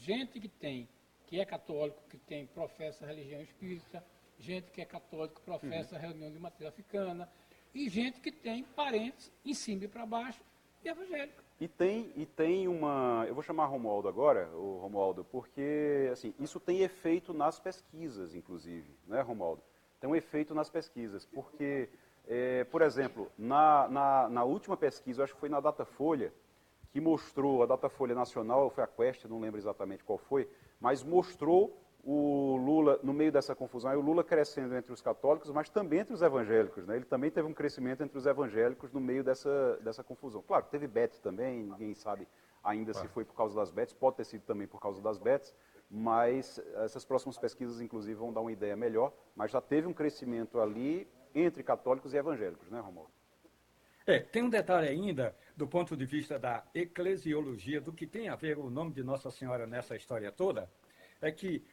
gente que é católico, que professa a religião espírita, gente que é católico, que professa a reunião de matriz africana, e gente que tem parentes em cima e para baixo e evangélico. E tem uma... Eu vou chamar Romualdo agora, o Romualdo, porque assim, isso tem efeito nas pesquisas, inclusive, né, Romualdo? Tem um efeito nas pesquisas, porque, por exemplo, na última pesquisa, eu acho que foi na Datafolha, que mostrou, a Datafolha Nacional, foi a Quest, não lembro exatamente qual foi, mas mostrou o Lula, no meio dessa confusão, o Lula crescendo entre os católicos, mas também entre os evangélicos, né? Ele também teve um crescimento entre os evangélicos no meio dessa confusão. Claro, teve bet também, ninguém sabe ainda se foi por causa das bets, pode ter sido também por causa das bets, mas essas próximas pesquisas, inclusive, vão dar uma ideia melhor, mas já teve um crescimento ali entre católicos e evangélicos, né, Romualdo? Tem um detalhe ainda, do ponto de vista da eclesiologia, do que tem a ver o nome de Nossa Senhora nessa história toda, é que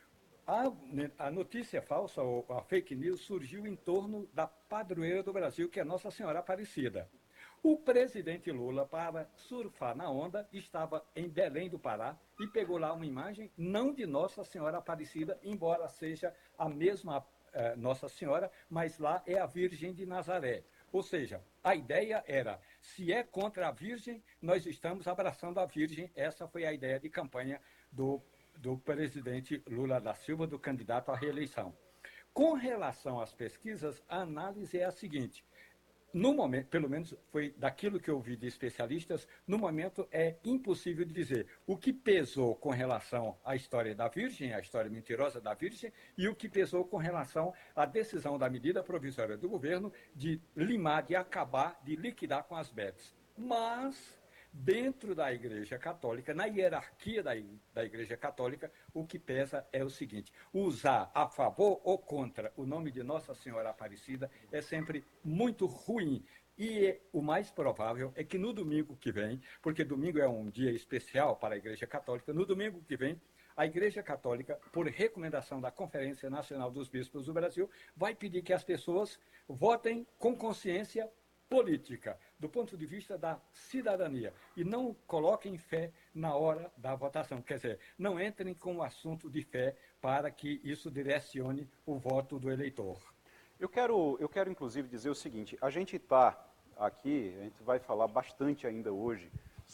a notícia falsa, ou a fake news, surgiu em torno da padroeira do Brasil, que é Nossa Senhora Aparecida. O presidente Lula, para surfar na onda, estava em Belém do Pará e pegou lá uma imagem, não de Nossa Senhora Aparecida, embora seja a mesma Nossa Senhora, mas lá é a Virgem de Nazaré. Ou seja, a ideia era, se é contra a Virgem, nós estamos abraçando a Virgem. Essa foi a ideia de campanha do presidente Lula da Silva, do candidato à reeleição. Com relação às pesquisas, a análise é a seguinte: no momento, pelo menos foi daquilo que eu ouvi de especialistas, no momento é impossível de dizer o que pesou com relação à história da Virgem, a história mentirosa da Virgem, e o que pesou com relação à decisão da medida provisória do governo de limar, de acabar, de liquidar com as bets. Mas, dentro da Igreja Católica, na hierarquia da Igreja Católica, o que pesa é o seguinte: usar a favor ou contra o nome de Nossa Senhora Aparecida é sempre muito ruim. E o mais provável é que no domingo que vem, porque domingo é um dia especial para a Igreja Católica, no domingo que vem, a Igreja Católica, por recomendação da Conferência Nacional dos Bispos do Brasil, vai pedir que as pessoas votem com consciência política, do ponto de vista da cidadania, e não coloquem fé na hora da votação. Quer dizer, não entrem com o assunto de fé para que isso direcione o voto do eleitor. Eu quero inclusive dizer o seguinte: a gente está aqui, a gente vai falar bastante ainda hoje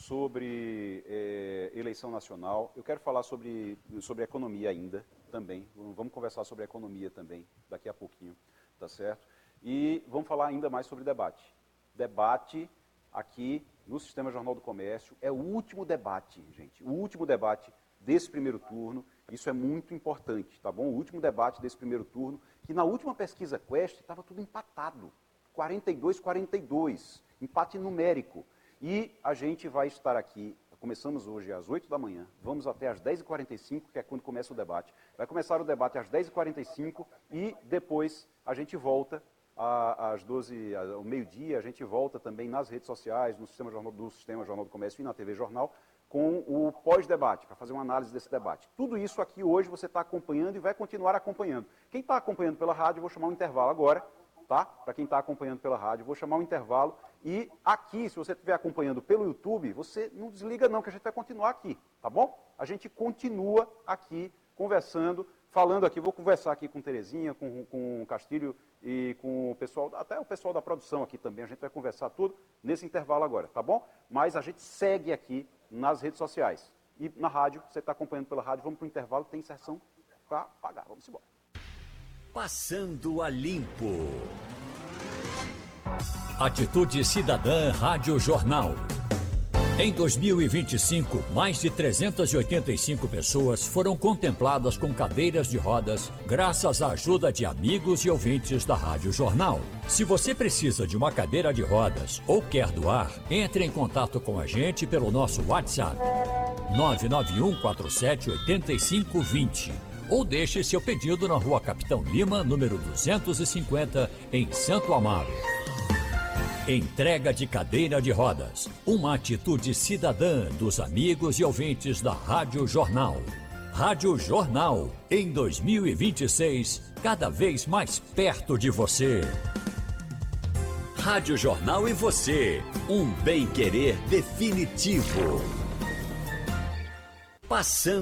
sobre eleição nacional. Eu quero falar sobre economia ainda também. Vamos conversar sobre economia também daqui a pouquinho, tá certo? E vamos falar ainda mais sobre debate. Debate aqui no Sistema Jornal do Comércio é o último debate, gente. O último debate desse primeiro turno. Isso é muito importante, tá bom? O último debate desse primeiro turno, que na última pesquisa Quest estava tudo empatado. 42-42, empate numérico. E a gente vai estar aqui, começamos hoje às 8 da manhã, vamos até às 10h45, que é quando começa o debate. Vai começar o debate às 10h45 e depois a gente volta às 12, ao meio-dia, a gente volta também nas redes sociais, no Sistema Jornal do Comércio e na TV Jornal, com o pós-debate, para fazer uma análise desse debate. Tudo isso aqui hoje você está acompanhando e vai continuar acompanhando. Quem está acompanhando pela rádio, eu vou chamar um intervalo agora, tá? Para quem está acompanhando pela rádio, eu vou chamar um intervalo. E aqui, se você estiver acompanhando pelo YouTube, você não desliga não, que a gente vai continuar aqui, tá bom? A gente continua aqui conversando, falando aqui, vou conversar aqui com Terezinha, com o Castilho e com o pessoal, até o pessoal da produção aqui também, a gente vai conversar tudo nesse intervalo agora, tá bom? Mas a gente segue aqui nas redes sociais. E na rádio, você está acompanhando pela rádio, vamos para o intervalo, tem inserção para pagar, vamos embora. Passando a Limpo. Atitude Cidadã Rádio Jornal. Em 2025, mais de 385 pessoas foram contempladas com cadeiras de rodas, graças à ajuda de amigos e ouvintes da Rádio Jornal. Se você precisa de uma cadeira de rodas ou quer doar, entre em contato com a gente pelo nosso WhatsApp 991478520 ou deixe seu pedido na Rua Capitão Lima, número 250, em Santo Amaro. Entrega de cadeira de rodas, uma atitude cidadã dos amigos e ouvintes da Rádio Jornal. Rádio Jornal, em 2026, cada vez mais perto de você. Rádio Jornal e você, um bem-querer definitivo. Passando